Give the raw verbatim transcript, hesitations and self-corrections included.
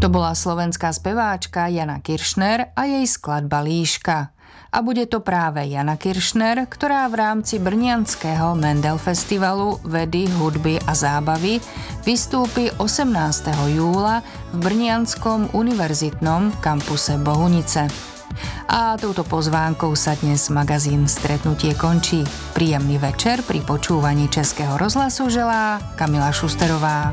To bola slovenská speváčka Jana Kiršner a jej skladba Líška. A bude to práve Jana Kiršner, ktorá v rámci brnianského Mendel Festivalu vedy, hudby a zábavy vystúpi osemnásteho júla v brnianskom univerzitnom kampuse Bohunice. A touto pozvánkou sa dnes magazín Stretnutie končí. Príjemný večer pri počúvaní Českého rozhlasu želá Kamila Šusterová.